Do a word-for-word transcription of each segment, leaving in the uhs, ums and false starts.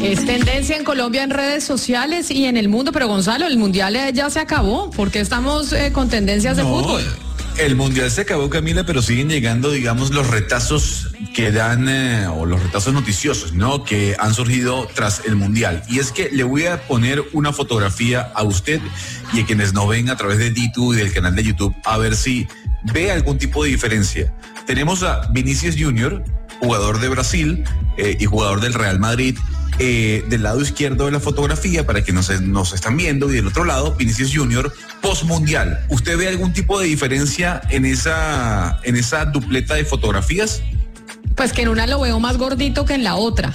Es tendencia en Colombia en redes sociales y en el mundo, pero Gonzalo, el mundial ya se acabó. ¿Por qué estamos eh, con tendencias de no, fútbol? El mundial se acabó, Camila, pero siguen llegando, digamos, los retazos que dan, eh, o los retazos noticiosos, ¿no? Que han surgido tras el mundial. Y es que le voy a poner una fotografía a usted y a quienes nos ven a través de DiTu y del canal de YouTube, a ver si ve algún tipo de diferencia. Tenemos a Vinicius Junior, jugador de Brasil eh, y jugador del Real Madrid, eh, del lado izquierdo de la fotografía, para que nos, nos están viendo, y del otro lado, Vinicius Junior, post-mundial. ¿Usted ve algún tipo de diferencia en esa, en esa dupleta de fotografías? Pues que en una lo veo más gordito que en la otra.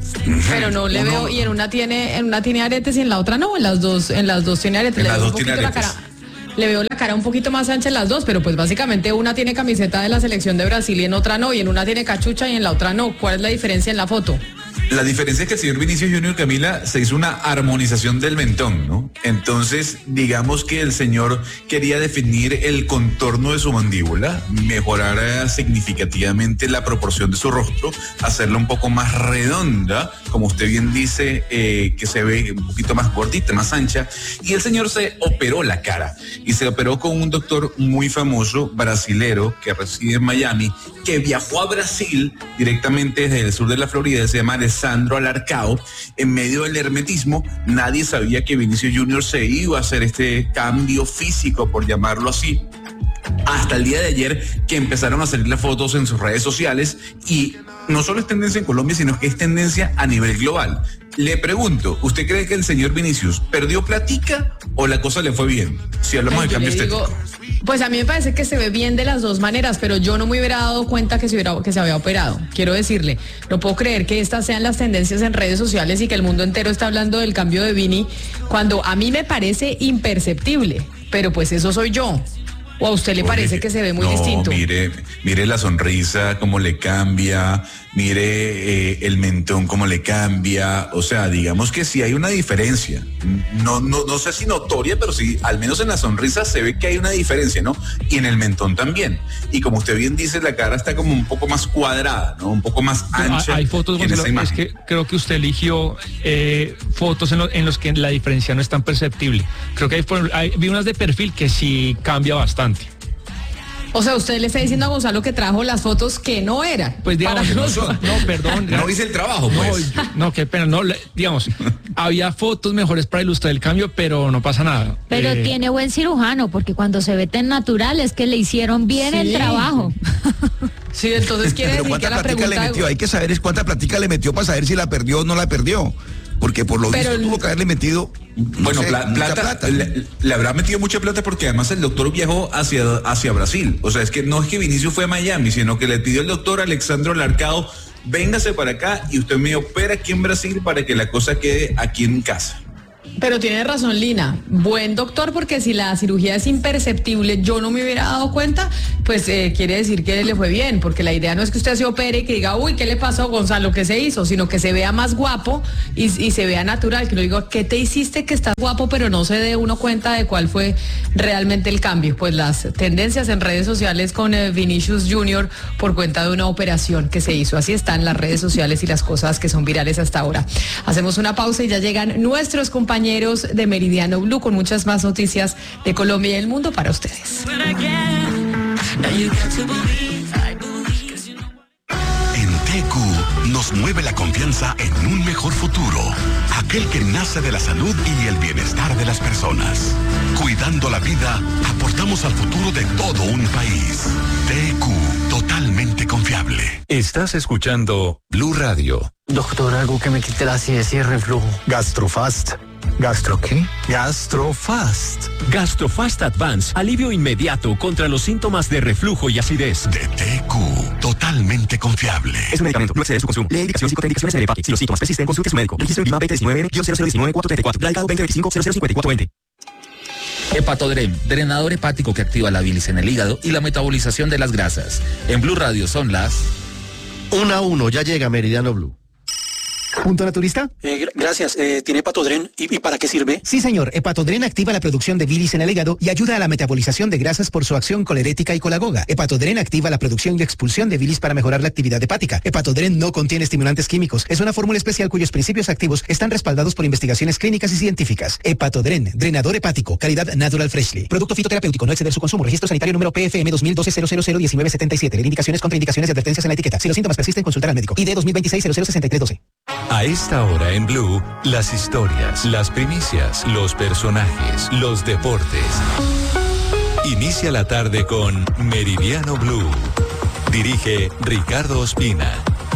Pero no le Uno, veo, y en una tiene, en una tiene aretes y en la otra no, en las dos, en las dos tiene aretes. En le las veo dos un tiene poquito la aretes. cara. Le veo la cara un poquito más ancha en las dos, pero pues básicamente una tiene camiseta de la selección de Brasil y en otra no, y en una tiene cachucha y en la otra no. ¿Cuál es la diferencia en la foto? La diferencia es que el señor Vinicius Junior, Camila, se hizo una armonización del mentón, ¿no? Entonces, digamos que el señor quería definir el contorno de su mandíbula, mejorar significativamente la proporción de su rostro, hacerla un poco más redonda, como usted bien dice, eh, que se ve un poquito más gordita, más ancha, y el señor se operó la cara, y se operó con un doctor muy famoso, brasilero, que reside en Miami, que viajó a Brasil directamente desde el sur de la Florida, se llama Alessandro Alarcao. En medio del hermetismo, nadie sabía que Vinicius Junior se iba a hacer este cambio físico, por llamarlo así, hasta el día de ayer, que empezaron a salir las fotos en sus redes sociales, y no solo es tendencia en Colombia, sino que es tendencia a nivel global. Le pregunto, ¿usted cree que el señor Vinicius perdió platica o la cosa le fue bien? Si hablamos Ay, de yo cambio le digo, estético. pues a mí me parece que se ve bien de las dos maneras, pero yo no me hubiera dado cuenta que se, hubiera, que se había operado. Quiero decirle, no puedo creer que estas sean las tendencias en redes sociales y que el mundo entero está hablando del cambio de Vini, cuando a mí me parece imperceptible, pero pues eso soy yo. ¿O a usted le Oye, parece que se ve muy no, distinto? Mire, mire la sonrisa, cómo le cambia, mire eh, el mentón, cómo le cambia. O sea, digamos que sí hay una diferencia. No, no, no sé si notoria, pero sí, al menos en la sonrisa se ve que hay una diferencia, ¿no? Y en el mentón también. Y como usted bien dice, la cara está como un poco más cuadrada, ¿no? Un poco más ancha. Hay fotos, en esa Gonzalo, es imagen. que creo que usted eligió eh, fotos en, lo, en los que la diferencia no es tan perceptible. Creo que hay, hay, vi unas de perfil que sí cambia bastante. O sea, usted le está diciendo a Gonzalo que trajo las fotos que no eran. Pues digamos, Para no, los- son- no, perdón. No hice el trabajo, No, pues. yo- no, qué pena, no, le- digamos, había fotos mejores para ilustrar el cambio, pero no pasa nada. Pero Eh, tiene buen cirujano, porque cuando se ve tan natural es que le hicieron bien Sí. el trabajo. Sí, entonces quiere Pero decir que cuánta la platica le pregunta... metió, hay que saber es cuánta platica le metió para saber si la perdió o no la perdió. Porque por lo Pero visto el- tuvo que haberle metido no Bueno, sé, pla- mucha plata, Le, le habrá metido mucha plata, porque además el doctor viajó hacia, hacia Brasil. O sea, es que no es que Vinicius fue a Miami, sino que le pidió el doctor Alexandro Alarcao, véngase para acá y usted me opera aquí en Brasil para que la cosa quede aquí en casa. Pero tiene razón Lina, buen doctor, porque si la cirugía es imperceptible, yo no me hubiera dado cuenta, pues eh, quiere decir que le fue bien, porque la idea no es que usted se opere y que diga, uy, ¿qué le pasó, Gonzalo? ¿Qué se hizo? Sino que se vea más guapo y, y se vea natural, que no digo, ¿qué te hiciste que estás guapo? Pero no se dé uno cuenta de cuál fue realmente el cambio. Pues las tendencias en redes sociales con eh, Vinicius Junior por cuenta de una operación que se hizo. Así están las redes sociales y las cosas que son virales hasta ahora. Hacemos una pausa y ya llegan nuestros compañeros de Meridiano Blue con muchas más noticias de Colombia y el mundo para ustedes. En T Q nos mueve la confianza en un mejor futuro, aquel que nace de la salud y el bienestar de las personas. Cuidando la vida, aportamos al futuro de todo un país. T Q, totalmente confiable. Estás escuchando Blue Radio. Doctor, algo que me quite la acidez y el reflujo. Gastrofast. ¿Gastro qué? Gastrofast. Gastrofast Advance, alivio inmediato contra los síntomas de reflujo y acidez. De T Q, totalmente confiable. Es un medicamento, no excede su consumo. Lee indicaciones y contraindicaciones del empaque. Si los síntomas persisten, consulte a su médico. Registro en Vima veinte diecinueve cero cero diecinueve cuatro treinta y cuatro. Radicado veinte veinticinco cero cero cincuenta y cuatro veinte. Hepatodrem, drenador hepático que activa la bilis en el hígado y la metabolización de las grasas. En Blue Radio son las... Una a uno, ya llega Meridiano Blue. ¿Punto naturista? Eh, gr- gracias. Eh, ¿Tiene Hepatodren? ¿Y, ¿Y para qué sirve? Sí, señor. Hepatodren activa la producción de bilis en el hígado y ayuda a la metabolización de grasas por su acción colerética y colagoga. Hepatodren activa la producción y expulsión de bilis para mejorar la actividad hepática. Hepatodren no contiene estimulantes químicos. Es una fórmula especial cuyos principios activos están respaldados por investigaciones clínicas y científicas. Hepatodren, drenador hepático, calidad Natural Freshly. Producto fitoterapéutico, no exceder su consumo. Registro sanitario número P F M dos mil doce cero cero cero diecinueve setenta y siete. Leer indicaciones, contraindicaciones y advertencias en la etiqueta. Si los síntomas persisten, consultar al médico. I D dos mil veintiséis cero cero sesenta y tres doce. A esta hora en Blue, las historias, las primicias, los personajes, los deportes. Inicia la tarde con Meridiano Blue. Dirige Ricardo Ospina.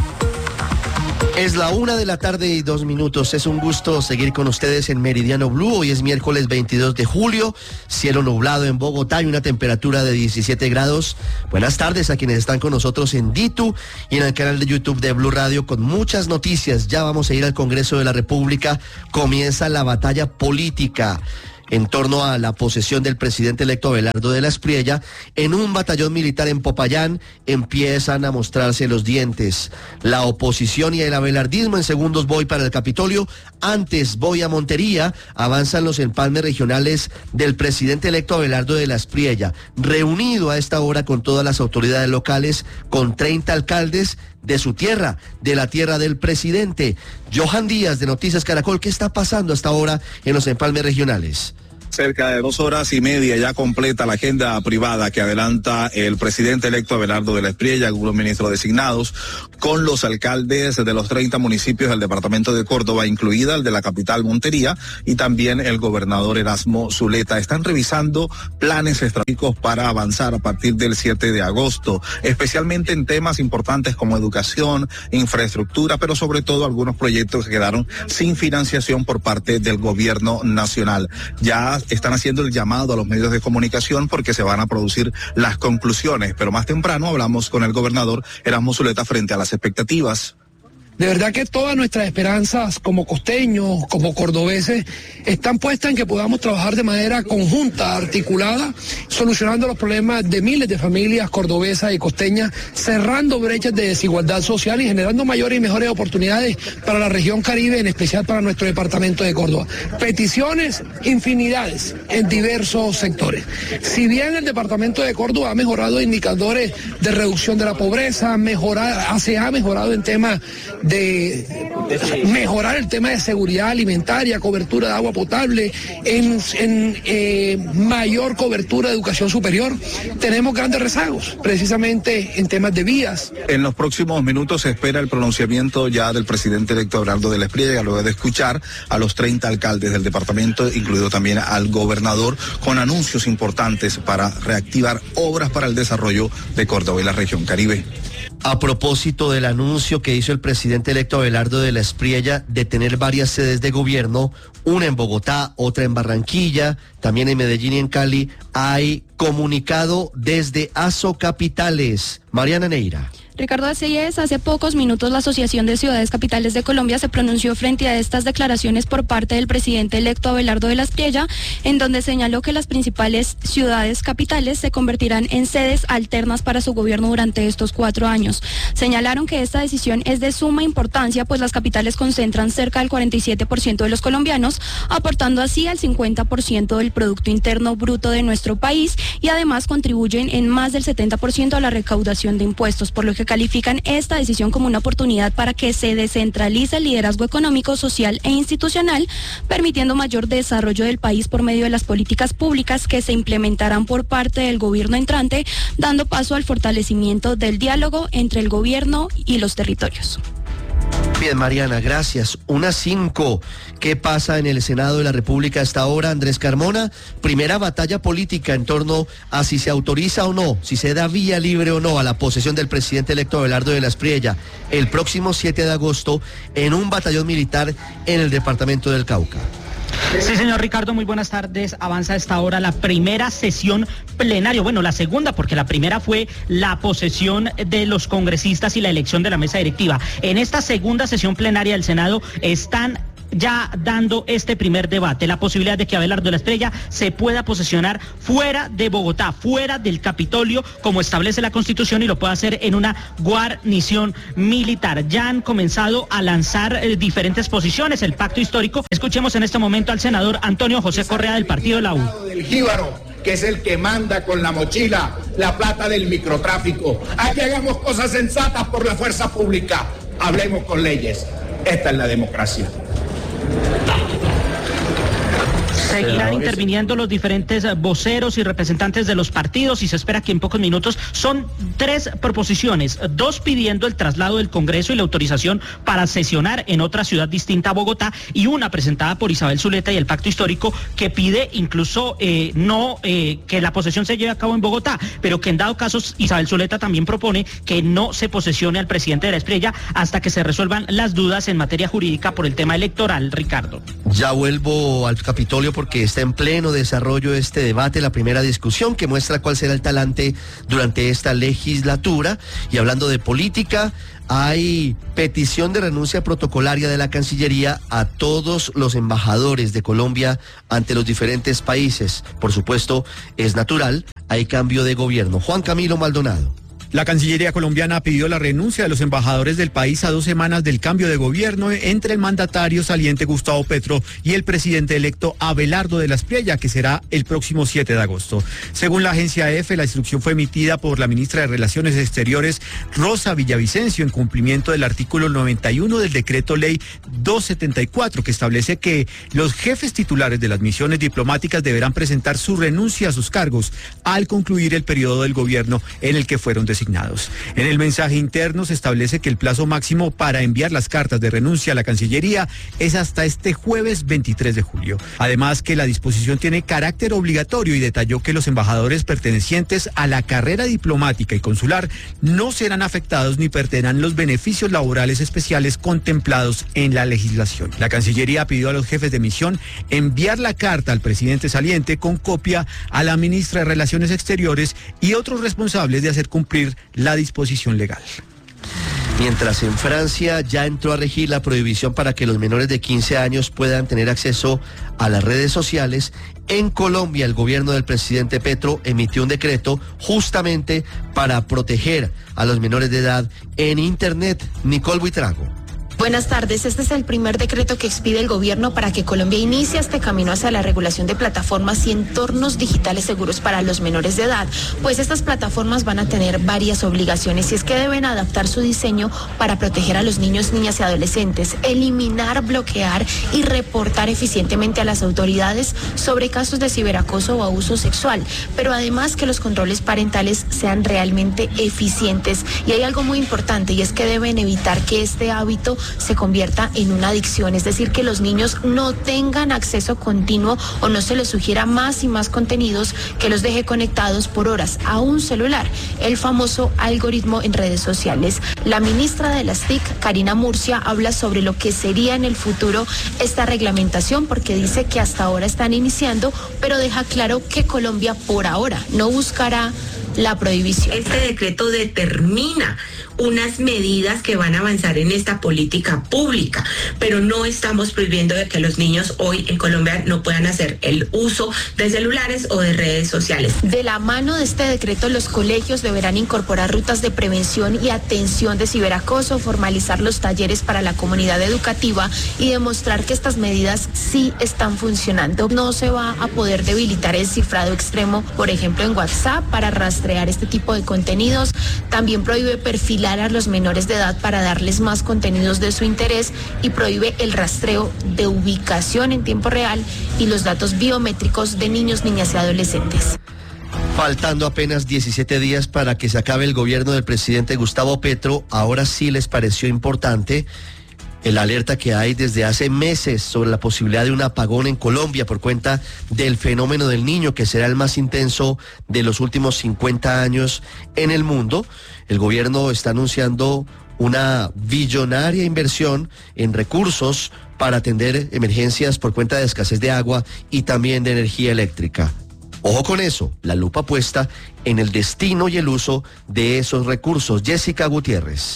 Es la una de la tarde y dos minutos. Es un gusto seguir con ustedes en Meridiano Blue. Hoy es miércoles veintidós de julio, cielo nublado en Bogotá y una temperatura de diecisiete grados. Buenas tardes a quienes están con nosotros en Ditu y en el canal de YouTube de Blue Radio con muchas noticias. Ya vamos a ir al Congreso de la República. Comienza la batalla política en torno a la posesión del presidente electo Abelardo de la Espriella. En un batallón militar en Popayán empiezan a mostrarse los dientes. La oposición y el abelardismo. En segundos voy para el Capitolio. Antes voy a Montería. Avanzan los empalmes regionales del presidente electo Abelardo de la Espriella, reunido a esta hora con todas las autoridades locales, con treinta alcaldes de su tierra, de la tierra del presidente. Johan Díaz, de Noticias Caracol, ¿qué está pasando hasta ahora en los empalmes regionales? Cerca de dos horas y media ya completa la agenda privada que adelanta el presidente electo Abelardo de la Espriella, algunos ministros designados, con los alcaldes de los treinta municipios del departamento de Córdoba, incluida el de la capital Montería, y también el gobernador Erasmo Zuleta. Están revisando planes estratégicos para avanzar a partir del siete de agosto, especialmente en temas importantes como educación, infraestructura, pero sobre todo algunos proyectos que quedaron sin financiación por parte del gobierno nacional. Ya están haciendo el llamado a los medios de comunicación porque se van a producir las conclusiones, pero más temprano hablamos con el gobernador Erasmo Zuleta frente a las expectativas. De verdad que todas nuestras esperanzas como costeños, como cordobeses, están puestas en que podamos trabajar de manera conjunta, articulada, solucionando los problemas de miles de familias cordobesas y costeñas, cerrando brechas de desigualdad social y generando mayores y mejores oportunidades para la región Caribe, en especial para nuestro departamento de Córdoba. Peticiones, infinidades en diversos sectores. Si bien el departamento de Córdoba ha mejorado indicadores de reducción de la pobreza, mejorar, se ha mejorado en temas de mejorar el tema de seguridad alimentaria, cobertura de agua potable, en, en eh, mayor cobertura de educación superior, tenemos grandes rezagos, precisamente en temas de vías. En los próximos minutos se espera el pronunciamiento ya del presidente electo Abelardo de la Espriella, luego de escuchar a los treinta alcaldes del departamento, incluido también al gobernador, con anuncios importantes para reactivar obras para el desarrollo de Córdoba y la región Caribe. A propósito del anuncio que hizo el presidente electo Abelardo de la Espriella de tener varias sedes de gobierno, una en Bogotá, otra en Barranquilla, también en Medellín y en Cali, hay comunicado desde ASO Capitales. Mariana Neira. Ricardo, así es, hace pocos minutos la Asociación de Ciudades Capitales de Colombia se pronunció frente a estas declaraciones por parte del presidente electo Abelardo de la Espriella, en donde señaló que las principales ciudades capitales se convertirán en sedes alternas para su gobierno durante estos cuatro años. Señalaron que esta decisión es de suma importancia, pues las capitales concentran cerca del cuarenta y siete por ciento de los colombianos, aportando así al cincuenta por ciento del Producto Interno Bruto de nuestro país y además contribuyen en más del setenta por ciento a la recaudación de impuestos, por lo que califican esta decisión como una oportunidad para que se descentralice el liderazgo económico, social e institucional, permitiendo mayor desarrollo del país por medio de las políticas públicas que se implementarán por parte del gobierno entrante, dando paso al fortalecimiento del diálogo entre el gobierno y los territorios. Bien, Mariana, gracias. Una cinco. ¿Qué pasa en el Senado de la República hasta ahora, Andrés Carmona? Primera batalla política en torno a si se autoriza o no, si se da vía libre o no a la posesión del presidente electo Abelardo de la Espriella el próximo siete de agosto en un batallón militar en el departamento del Cauca. Sí, señor Ricardo, muy buenas tardes. Avanza a esta hora la primera sesión plenaria, bueno, la segunda, porque la primera fue la posesión de los congresistas y la elección de la mesa directiva. En esta segunda sesión plenaria del Senado están ya dando este primer debate, la posibilidad de que Abelardo de la Espriella se pueda posesionar fuera de Bogotá, fuera del Capitolio, como establece la Constitución, y lo puede hacer en una guarnición militar. Ya han comenzado a lanzar eh, diferentes posiciones, el pacto histórico. Escuchemos en este momento al senador Antonio José Correa del partido de la U. Del jíbaro, que es el que manda con la mochila la plata del microtráfico. Aquí hagamos cosas sensatas por la fuerza pública. Hablemos con leyes. Esta es la democracia. Seguirán interviniendo los diferentes voceros y representantes de los partidos y se espera que en pocos minutos son tres proposiciones, dos pidiendo el traslado del Congreso y la autorización para sesionar en otra ciudad distinta a Bogotá y una presentada por Isabel Zuleta y el Pacto Histórico que pide incluso eh, no eh, que la posesión se lleve a cabo en Bogotá, pero que en dado caso Isabel Zuleta también propone que no se posesione al presidente de la Espriella hasta que se resuelvan las dudas en materia jurídica por el tema electoral, Ricardo. Ya vuelvo al Capitolio porque está en pleno desarrollo este debate, la primera discusión que muestra cuál será el talante durante esta legislatura. Y hablando de política, hay petición de renuncia protocolaria de la Cancillería a todos los embajadores de Colombia ante los diferentes países. Por supuesto, es natural, hay cambio de gobierno. Juan Camilo Maldonado. La Cancillería colombiana pidió la renuncia de los embajadores del país a dos semanas del cambio de gobierno entre el mandatario saliente Gustavo Petro y el presidente electo Abelardo de la Espriella, que será el próximo siete de agosto. Según la agencia E F E, la instrucción fue emitida por la ministra de Relaciones Exteriores, Rosa Villavicencio, en cumplimiento del artículo noventa y uno del decreto ley doscientos setenta y cuatro, que establece que los jefes titulares de las misiones diplomáticas deberán presentar su renuncia a sus cargos al concluir el periodo del gobierno en el que fueron designados. En el mensaje interno se establece que el plazo máximo para enviar las cartas de renuncia a la Cancillería es hasta este jueves veintitrés de julio. Además, que la disposición tiene carácter obligatorio y detalló que los embajadores pertenecientes a la carrera diplomática y consular no serán afectados ni perderán los beneficios laborales especiales contemplados en la legislación. La Cancillería pidió a los jefes de misión enviar la carta al presidente saliente con copia a la ministra de Relaciones Exteriores y otros responsables de hacer cumplir la disposición legal. Mientras en Francia ya entró a regir la prohibición para que los menores de quince años puedan tener acceso a las redes sociales, en Colombia el gobierno del presidente Petro emitió un decreto justamente para proteger a los menores de edad en Internet. Nicole Buitrago. Buenas tardes. Este es el primer decreto que expide el gobierno para que Colombia inicie este camino hacia la regulación de plataformas y entornos digitales seguros para los menores de edad, pues estas plataformas van a tener varias obligaciones y es que deben adaptar su diseño para proteger a los niños, niñas y adolescentes, eliminar, bloquear y reportar eficientemente a las autoridades sobre casos de ciberacoso o abuso sexual, pero además que los controles parentales sean realmente eficientes. Y hay algo muy importante y es que deben evitar que este hábito se convierta en una adicción, es decir, que los niños no tengan acceso continuo o no se les sugiera más y más contenidos que los deje conectados por horas a un celular, el famoso algoritmo en redes sociales. La ministra de las T I C, Karina Murcia, habla sobre lo que sería en el futuro esta reglamentación porque dice que hasta ahora están iniciando, pero deja claro que Colombia por ahora no buscará la prohibición. Este decreto determina unas medidas que van a avanzar en esta política pública, pero no estamos prohibiendo de que los niños hoy en Colombia no puedan hacer el uso de celulares o de redes sociales. De la mano de este decreto, los colegios deberán incorporar rutas de prevención y atención de ciberacoso, formalizar los talleres para la comunidad educativa y demostrar que estas medidas sí están funcionando. No se va a poder debilitar el cifrado extremo, por ejemplo en WhatsApp, para rastrear este tipo de contenidos. También prohíbe perfilar a los menores de edad para darles más contenidos de su interés y prohíbe el rastreo de ubicación en tiempo real y los datos biométricos de niños, niñas y adolescentes. Faltando apenas diecisiete días para que se acabe el gobierno del presidente Gustavo Petro, ahora sí les pareció importante el alerta que hay desde hace meses sobre la posibilidad de un apagón en Colombia por cuenta del fenómeno del Niño, que será el más intenso de los últimos cincuenta años en el mundo. El gobierno está anunciando una billonaria inversión en recursos para atender emergencias por cuenta de escasez de agua y también de energía eléctrica. Ojo con eso, la lupa puesta en el destino y el uso de esos recursos. Jessica Gutiérrez.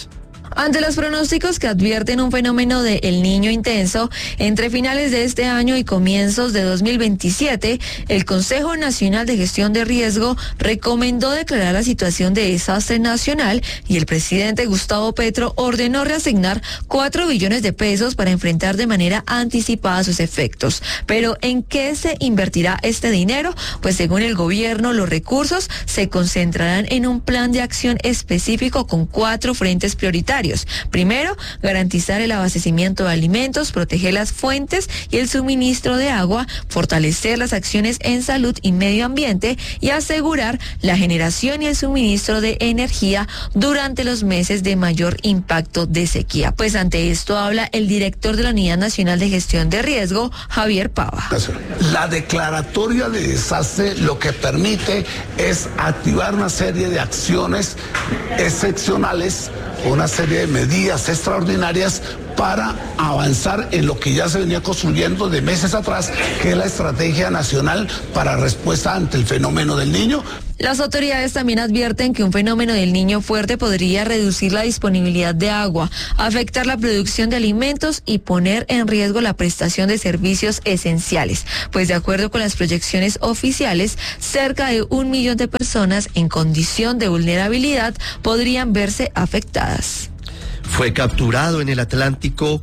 Ante los pronósticos que advierten un fenómeno de El Niño intenso, entre finales de este año y comienzos de dos mil veintisiete, el Consejo Nacional de Gestión de Riesgo recomendó declarar la situación de desastre nacional y el presidente Gustavo Petro ordenó reasignar cuatro billones de pesos para enfrentar de manera anticipada sus efectos. Pero ¿en qué se invertirá este dinero? Pues según el gobierno, los recursos se concentrarán en un plan de acción específico con cuatro frentes prioritarios. Primero, garantizar el abastecimiento de alimentos, proteger las fuentes y el suministro de agua, fortalecer las acciones en salud y medio ambiente y asegurar la generación y el suministro de energía durante los meses de mayor impacto de sequía. Pues ante esto habla el director de la Unidad Nacional de Gestión de Riesgo, Javier Pava. La declaratoria de desastre lo que permite es activar una serie de acciones excepcionales, una serie de medidas extraordinarias para avanzar en lo que ya se venía construyendo de meses atrás, que es la Estrategia Nacional para Respuesta ante el Fenómeno del Niño. Las autoridades también advierten que un fenómeno del Niño fuerte podría reducir la disponibilidad de agua, afectar la producción de alimentos y poner en riesgo la prestación de servicios esenciales. Pues de acuerdo con las proyecciones oficiales, cerca de un millón de personas en condición de vulnerabilidad podrían verse afectadas. Fue capturado en el Atlántico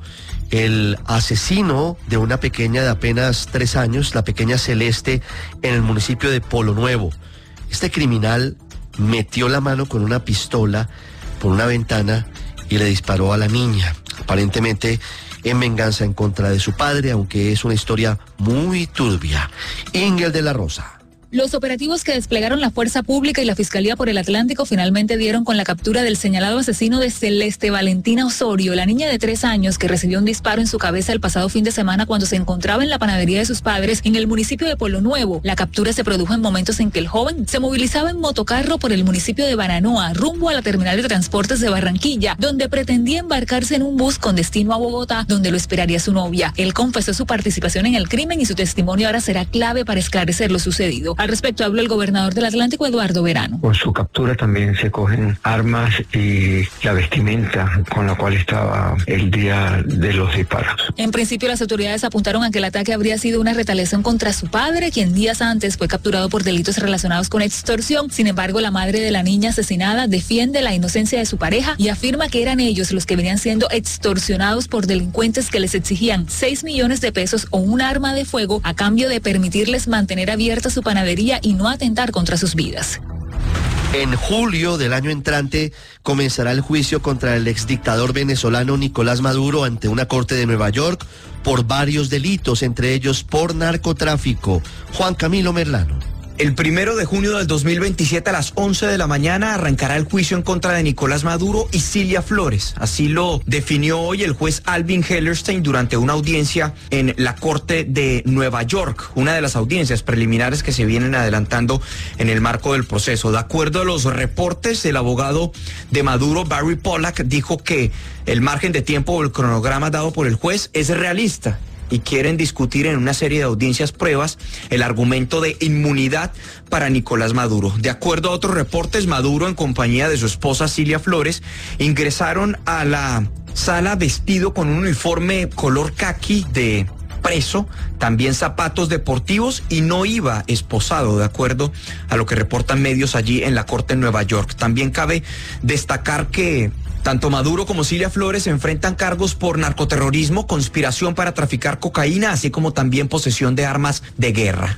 el asesino de una pequeña de apenas tres años, la pequeña Celeste, en el municipio de Polo Nuevo. Este criminal metió la mano con una pistola por una ventana y le disparó a la niña, aparentemente en venganza en contra de su padre, aunque es una historia muy turbia. Ingel de la Rosa. Los operativos que desplegaron la Fuerza Pública y la Fiscalía por el Atlántico finalmente dieron con la captura del señalado asesino de Celeste Valentina Osorio, la niña de tres años que recibió un disparo en su cabeza el pasado fin de semana cuando se encontraba en la panadería de sus padres en el municipio de Polo Nuevo. La captura se produjo en momentos en que el joven se movilizaba en motocarro por el municipio de Baranoa, rumbo a la terminal de transportes de Barranquilla, donde pretendía embarcarse en un bus con destino a Bogotá, donde lo esperaría su novia. Él confesó su participación en el crimen y su testimonio ahora será clave para esclarecer lo sucedido. Al respecto habló el gobernador del Atlántico, Eduardo Verano. Con su captura también se cogen armas y la vestimenta con la cual estaba el día de los disparos. En principio las autoridades apuntaron a que el ataque habría sido una retaliación contra su padre, quien días antes fue capturado por delitos relacionados con extorsión. Sin embargo, la madre de la niña asesinada defiende la inocencia de su pareja y afirma que eran ellos los que venían siendo extorsionados por delincuentes que les exigían seis millones de pesos o un arma de fuego a cambio de permitirles mantener abierta su panadería y no atentar contra sus vidas. En julio del año entrante comenzará el juicio contra el exdictador venezolano Nicolás Maduro ante una corte de Nueva York por varios delitos, entre ellos por narcotráfico. Juan Camilo Merlano. El primero de junio del dos mil veintisiete a las once de la mañana arrancará el juicio en contra de Nicolás Maduro y Cilia Flores. Así lo definió hoy el juez Alvin Hellerstein durante una audiencia en la Corte de Nueva York, una de las audiencias preliminares que se vienen adelantando en el marco del proceso. De acuerdo a los reportes, el abogado de Maduro, Barry Pollack, dijo que el margen de tiempo o el cronograma dado por el juez es realista y quieren discutir en una serie de audiencias pruebas el argumento de inmunidad para Nicolás Maduro. De acuerdo a otros reportes, Maduro, en compañía de su esposa Cilia Flores, ingresaron a la sala vestido con un uniforme color caqui de preso, también zapatos deportivos, y no iba esposado, de acuerdo a lo que reportan medios allí en la corte en Nueva York. También cabe destacar que tanto Maduro como Cilia Flores enfrentan cargos por narcoterrorismo, conspiración para traficar cocaína, así como también posesión de armas de guerra.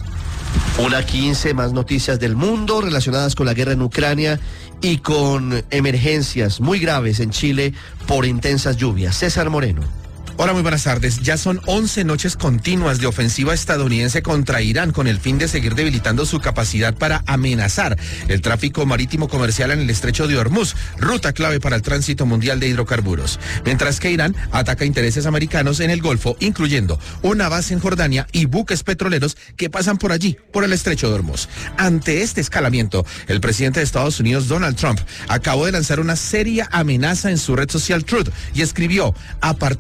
Una quince, más noticias del mundo relacionadas con la guerra en Ucrania y con emergencias muy graves en Chile por intensas lluvias. César Moreno. Hola, muy buenas tardes. Ya son once noches continuas de ofensiva estadounidense contra Irán con el fin de seguir debilitando su capacidad para amenazar el tráfico marítimo comercial en el estrecho de Hormuz, ruta clave para el tránsito mundial de hidrocarburos. Mientras que Irán ataca intereses americanos en el Golfo, incluyendo una base en Jordania y buques petroleros que pasan por allí, por el estrecho de Hormuz. Ante este escalamiento, el presidente de Estados Unidos, Donald Trump, acabó de lanzar una seria amenaza en su red social Truth y escribió: a partir de este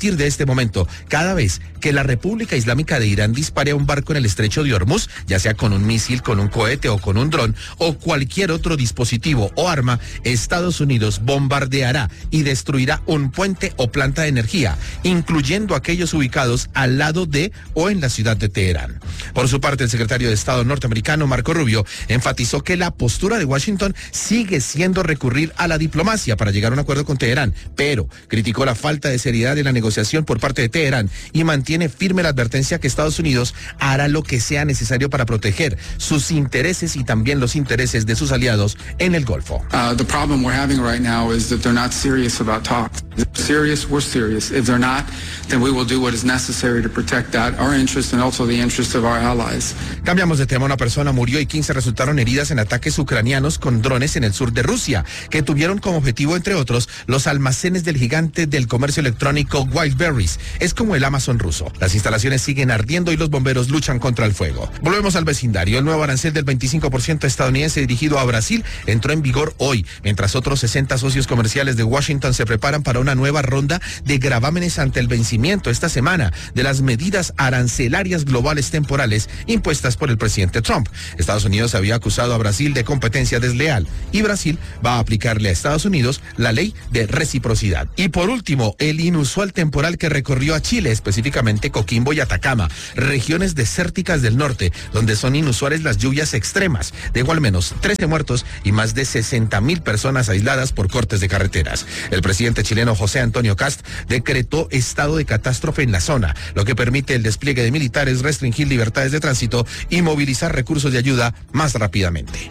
este momento, cada vez que la República Islámica de Irán dispare a un barco en el estrecho de Hormuz, ya sea con un misil, con un cohete o con un dron o cualquier otro dispositivo o arma, Estados Unidos bombardeará y destruirá un puente o planta de energía, incluyendo aquellos ubicados al lado de o en la ciudad de Teherán. Por su parte, el secretario de Estado norteamericano, Marco Rubio, enfatizó que la postura de Washington sigue siendo recurrir a la diplomacia para llegar a un acuerdo con Teherán, pero criticó la falta de seriedad en la negociación por parte de Teherán y mantiene firme la advertencia que Estados Unidos hará lo que sea necesario para proteger sus intereses y también los intereses de sus aliados en el Golfo. Uh, the problem we're having right now is that they're not serious about talks. If they're serious, we're serious. If they're not, then we will do what is necessary to protect that, our interest and also the interest of our allies. Cambiamos de tema. Una persona murió y quince resultaron heridas en ataques ucranianos con drones en el sur de Rusia, que tuvieron como objetivo, entre otros, los almacenes del gigante del comercio electrónico Wildberries. Es como el Amazon ruso. Las instalaciones siguen ardiendo y los bomberos luchan contra el fuego. Volvemos al vecindario. El nuevo arancel del veinticinco por ciento estadounidense dirigido a Brasil entró en vigor hoy, mientras otros sesenta socios comerciales de Washington se preparan para una nueva ronda de gravámenes ante el vencimiento esta semana de las medidas arancelarias globales temporales impuestas por el presidente Trump. Estados Unidos había acusado a Brasil de competencia desleal y Brasil va a aplicarle a Estados Unidos la ley de reciprocidad. Y por último, el inusual temporal que recorrió a Chile, específicamente Coquimbo y Atacama, regiones desérticas del norte, donde son inusuales las lluvias extremas. Dejó al menos trece muertos y más de sesenta mil personas aisladas por cortes de carreteras. El presidente chileno José Antonio Kast decretó estado de catástrofe en la zona, lo que permite el despliegue de militares, restringir libertades de tránsito y movilizar recursos de ayuda más rápidamente.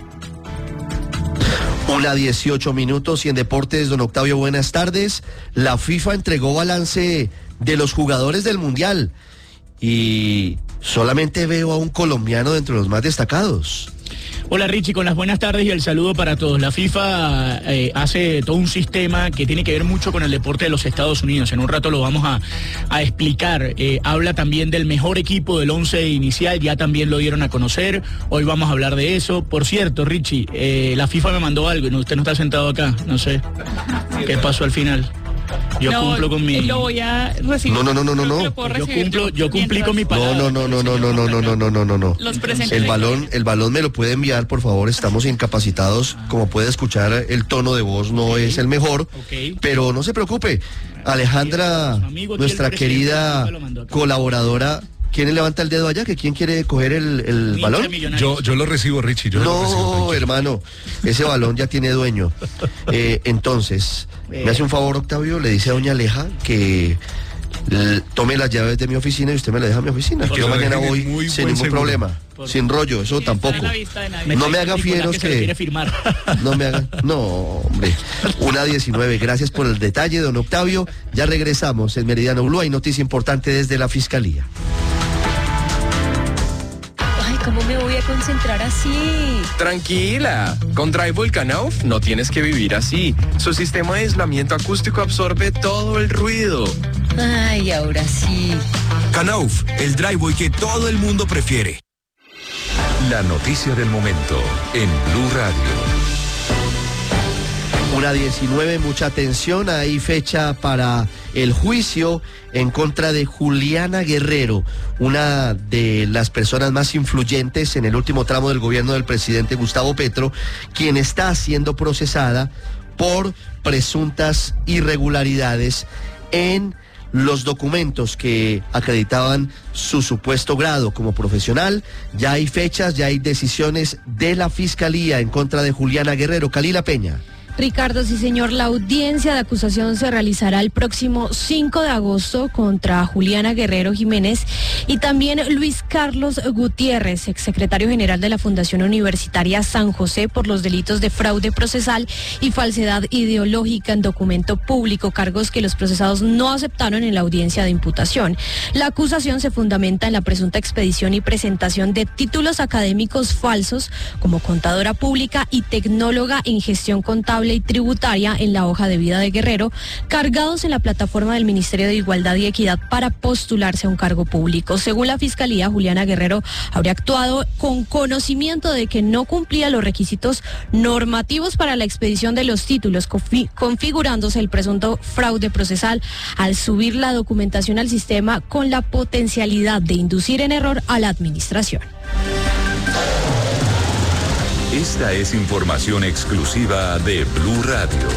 Una dieciocho minutos y en deportes, don Octavio, buenas tardes. La FIFA entregó balance de los jugadores del Mundial y solamente veo a un colombiano dentro de los más destacados. Hola Richie, con las buenas tardes y el saludo para todos. La FIFA eh, hace todo un sistema que tiene que ver mucho con el deporte de los Estados Unidos. En un rato lo vamos a, a explicar. Eh, habla también del mejor equipo del once inicial, ya también lo dieron a conocer. Hoy vamos a hablar de eso. Por cierto, Richie, eh, la FIFA me mandó algo y no, usted no está sentado acá. No sé qué pasó al final. Yo no, cumplo con mi... Lo voy a recibir. No, no, no, no, no, no. Yo cumplo, yo cumplí con mi palabra. No, no, no, no, no, no, no, no, no, no, no, no. Los presento. El balón, el balón me lo puede enviar, por favor. Estamos incapacitados. Como puede escuchar, el tono de voz no okay. es el mejor. Okay. Pero no se preocupe. Alejandra, nuestra querida colaboradora, ¿quién levanta el dedo allá? ¿Que quién quiere coger el, el balón? Yo, yo lo recibo, Richie. Yo no, lo recibo, hermano, ese balón ya tiene dueño. Eh, entonces, me hace un favor, Octavio, le dice a doña Aleja que l- tome las llaves de mi oficina y usted me la deja a mi oficina. Yo mañana voy sin ningún seguro. problema, Por sin rollo, eso tampoco. No me haga fieros que... que no me haga... No, hombre. Una diecinueve, gracias por el detalle, don Octavio. Ya regresamos en Meridiano Blue. Hay noticia importante desde la Fiscalía. ¿Cómo me voy a concentrar así? Tranquila, con Drywall Knauf no tienes que vivir así. Su sistema de aislamiento acústico absorbe todo el ruido. Ay, ahora sí. Knauf, el drywall que todo el mundo prefiere. La noticia del momento en Blue Radio. Una diecinueve, mucha atención, hay fecha para el juicio en contra de Juliana Guerrero, una de las personas más influyentes en el último tramo del gobierno del presidente Gustavo Petro, quien está siendo procesada por presuntas irregularidades en los documentos que acreditaban su supuesto grado como profesional. Ya hay fechas, ya hay decisiones de la Fiscalía en contra de Juliana Guerrero. Calila Peña. Ricardo, sí señor, la audiencia de acusación se realizará el próximo cinco de agosto contra Juliana Guerrero Jiménez y también Luis Carlos Gutiérrez, exsecretario general de la Fundación Universitaria San José, por los delitos de fraude procesal y falsedad ideológica en documento público, cargos que los procesados no aceptaron en la audiencia de imputación. La acusación se fundamenta en la presunta expedición y presentación de títulos académicos falsos como contadora pública y tecnóloga en gestión contable y tributaria en la hoja de vida de Guerrero, cargados en la plataforma del Ministerio de Igualdad y Equidad para postularse a un cargo público. público. Según la Fiscalía, Juliana Guerrero habría actuado con conocimiento de que no cumplía los requisitos normativos para la expedición de los títulos, configurándose el presunto fraude procesal al subir la documentación al sistema con la potencialidad de inducir en error a la administración. Esta es información exclusiva de Blue Radio.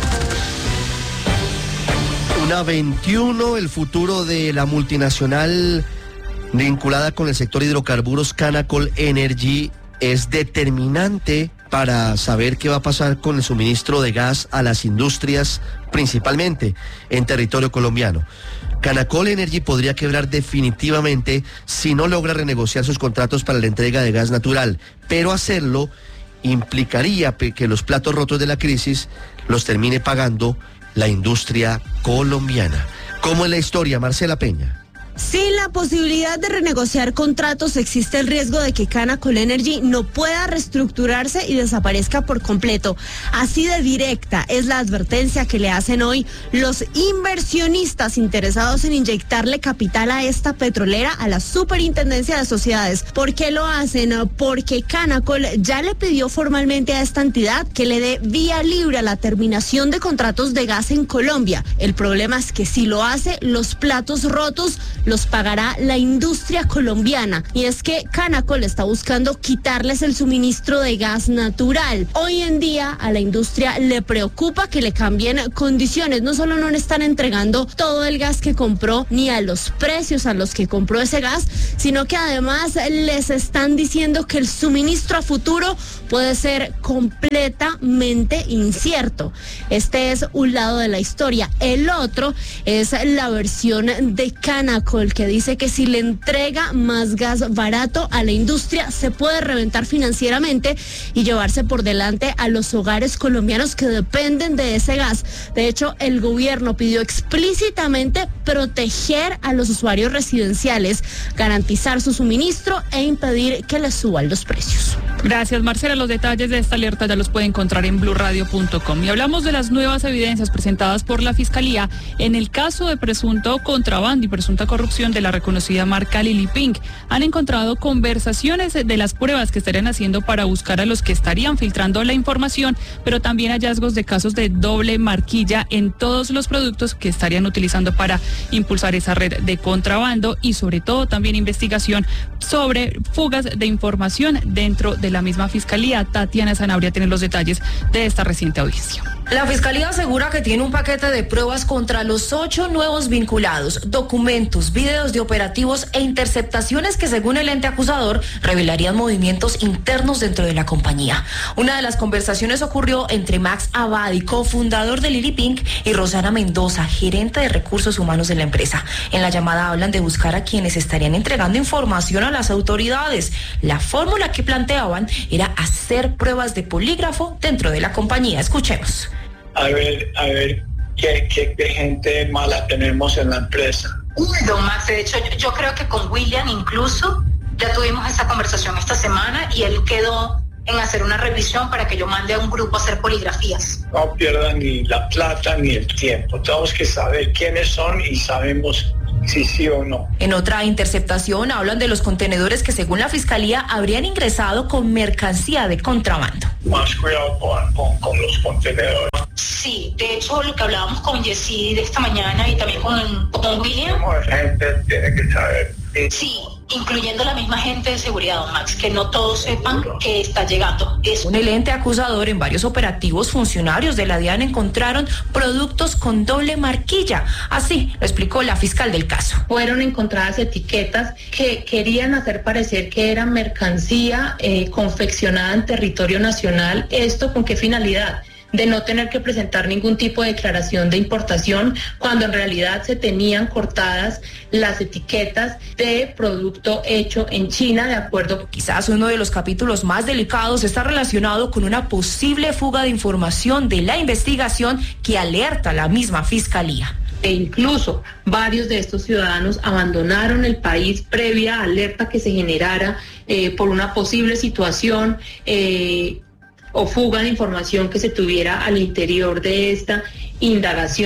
Una veintiuno, el futuro de la multinacional vinculada con el sector hidrocarburos Canacol Energy es determinante para saber qué va a pasar con el suministro de gas a las industrias, principalmente en territorio colombiano. Canacol Energy podría quebrar definitivamente si no logra renegociar sus contratos para la entrega de gas natural, pero hacerlo implicaría que los platos rotos de la crisis los termine pagando la industria colombiana. ¿Cómo es la historia, Marcela Peña? Sin la posibilidad de renegociar contratos, existe el riesgo de que Canacol Energy no pueda reestructurarse y desaparezca por completo. Así de directa es la advertencia que le hacen hoy los inversionistas interesados en inyectarle capital a esta petrolera a la Superintendencia de Sociedades. ¿Por qué lo hacen? Porque Canacol ya le pidió formalmente a esta entidad que le dé vía libre a la terminación de contratos de gas en Colombia. El problema es que si lo hace, los platos rotos los pagará la industria colombiana. Y es que Canacol está buscando quitarles el suministro de gas natural. Hoy en día a la industria le preocupa que le cambien condiciones. No solo no le están entregando todo el gas que compró ni a los precios a los que compró ese gas, sino que además les están diciendo que el suministro a futuro puede ser completamente incierto. Este es un lado de la historia. El otro es la versión de Canacol, que dice que si le entrega más gas barato a la industria se puede reventar financieramente y llevarse por delante a los hogares colombianos que dependen de ese gas. De hecho, el gobierno pidió explícitamente proteger a los usuarios residenciales, garantizar su suministro e impedir que les suban los precios. Gracias, Marcela. Los detalles de esta alerta ya los puede encontrar en blue radio punto com. Y hablamos de las nuevas evidencias presentadas por la Fiscalía en el caso de presunto contrabando y presunta corrupción de la reconocida marca Lily Pink. Han encontrado conversaciones de las pruebas que estarían haciendo para buscar a los que estarían filtrando la información, pero también hallazgos de casos de doble marquilla en todos los productos que estarían utilizando para impulsar esa red de contrabando y sobre todo también investigación sobre fugas de información dentro de la misma Fiscalía. Tatiana Sanabria tiene los detalles de esta reciente audiencia. La Fiscalía asegura que tiene un paquete de pruebas contra los ocho nuevos vinculados, documentos, videos de operativos e interceptaciones que según el ente acusador revelarían movimientos internos dentro de la compañía. Una de las conversaciones ocurrió entre Max Abadi, cofundador de Lily Pink, y Rosana Mendoza, gerente de recursos humanos de la empresa. En la llamada hablan de buscar a quienes estarían entregando información a las autoridades. La fórmula que planteaban era hacer pruebas de polígrafo dentro de la compañía. Escuchemos. A ver, a ver qué, qué, qué gente mala tenemos en la empresa. Don Max, de hecho, yo, yo creo que con William incluso ya tuvimos esa conversación esta semana y él quedó en hacer una revisión para que yo mande a un grupo a hacer poligrafías. No pierdan ni la plata ni el tiempo. Tenemos que saber quiénes son y sabemos si sí o no. En otra interceptación hablan de los contenedores que según la Fiscalía habrían ingresado con mercancía de contrabando. Más cuidado con, con, con los contenedores. Sí, de hecho lo que hablábamos con Jessy de esta mañana y también con, con William. La gente tiene que saber. Sí, incluyendo la misma gente de seguridad, don Max, que no todos sepan que está llegando. Según el ente acusador, en varios operativos funcionarios de la DIAN encontraron productos con doble marquilla. Así lo explicó la fiscal del caso. Fueron encontradas etiquetas que querían hacer parecer que era mercancía eh, confeccionada en territorio nacional. ¿Esto con qué finalidad? De no tener que presentar ningún tipo de declaración de importación cuando en realidad se tenían cortadas las etiquetas de producto hecho en China de acuerdo. Quizás uno de los capítulos más delicados está relacionado con una posible fuga de información de la investigación que alerta la misma Fiscalía. E incluso varios de estos ciudadanos abandonaron el país previa alerta que se generara eh, por una posible situación eh, o fuga de información que se tuviera al interior de esta indagación.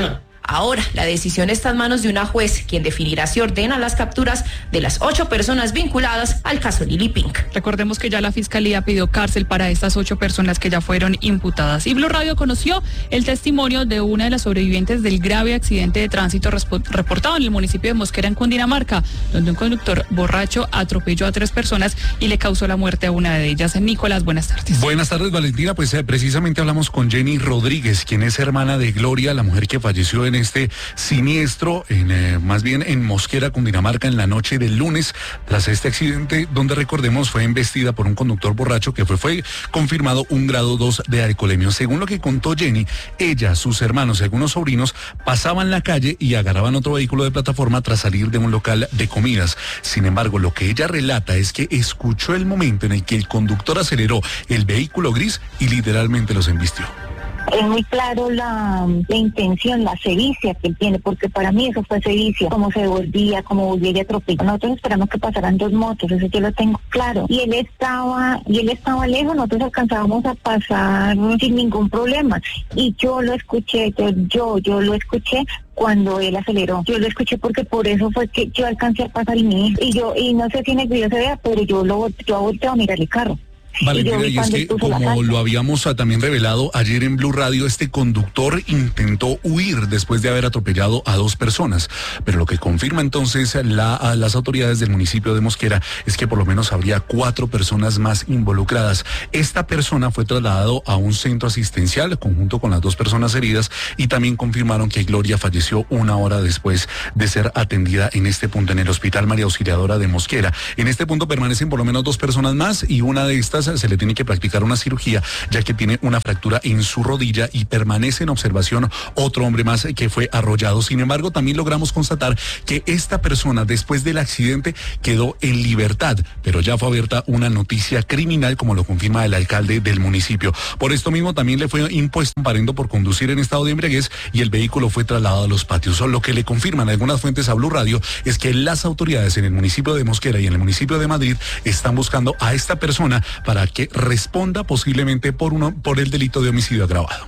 Ahora, la decisión está en manos de una juez, quien definirá si ordena las capturas de las ocho personas vinculadas al caso Lili Pink. Recordemos que ya la Fiscalía pidió cárcel para estas ocho personas que ya fueron imputadas. Y Blue Radio conoció el testimonio de una de las sobrevivientes del grave accidente de tránsito reportado en el municipio de Mosquera, en Cundinamarca, donde un conductor borracho atropelló a tres personas y le causó la muerte a una de ellas. Nicolás, buenas tardes. Buenas tardes, Valentina. Pues eh, precisamente hablamos con Jenny Rodríguez, quien es hermana de Gloria, la mujer que falleció en este siniestro, en, eh, más bien en Mosquera, Cundinamarca, en la noche del lunes, tras este accidente donde, recordemos, fue embestida por un conductor borracho que fue, fue confirmado un grado dos de alcoholemia. Según lo que contó Jenny, ella, sus hermanos y algunos sobrinos pasaban la calle y agarraban otro vehículo de plataforma tras salir de un local de comidas. Sin embargo, lo que ella relata es que escuchó el momento en el que el conductor aceleró el vehículo gris y literalmente los embistió. Es muy claro la, la intención, la sevicia que él tiene, porque para mí eso fue sevicia, cómo se devolvía, cómo volvía y atropelló. Nosotros esperamos que pasaran dos motos, eso yo lo tengo claro. Y él estaba, y él estaba lejos, nosotros alcanzábamos a pasar sin ningún problema. Y yo lo escuché, yo, yo, yo lo escuché cuando él aceleró. Yo lo escuché porque por eso fue que yo alcancé a pasar y mi y yo, y no sé si en el video se vea, pero yo lo yo volteo a mirar el carro. Valentina, y es que, como lo habíamos también revelado ayer en Blue Radio, este conductor intentó huir después de haber atropellado a dos personas, pero lo que confirma entonces la, a las autoridades del municipio de Mosquera es que por lo menos habría cuatro personas más involucradas. Esta persona fue trasladado a un centro asistencial conjunto con las dos personas heridas, y también confirmaron que Gloria falleció una hora después de ser atendida en este punto en el Hospital María Auxiliadora de Mosquera. En este punto permanecen por lo menos dos personas más, y una de estas se le tiene que practicar una cirugía, ya que tiene una fractura en su rodilla, y permanece en observación otro hombre más que fue arrollado. Sin embargo, también logramos constatar que esta persona, después del accidente, quedó en libertad, pero ya fue abierta una noticia criminal, como lo confirma el alcalde del municipio. Por esto mismo también le fue impuesto un comparendo por conducir en estado de embriaguez, y el vehículo fue trasladado a los patios. Lo que le confirman algunas fuentes a Blue Radio es que las autoridades en el municipio de Mosquera y en el municipio de Madrid están buscando a esta persona para que responda posiblemente por uno por el delito de homicidio agravado.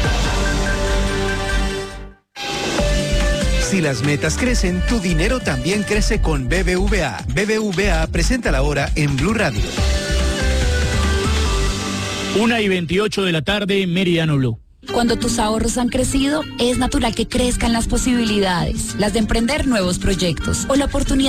Si las metas crecen, tu dinero también crece con B B V A. B B V A presenta la hora en Blue Radio. Una y veintiocho de la tarde, Meridiano Blue. Cuando tus ahorros han crecido, es natural que crezcan las posibilidades, las de emprender nuevos proyectos o la oportunidad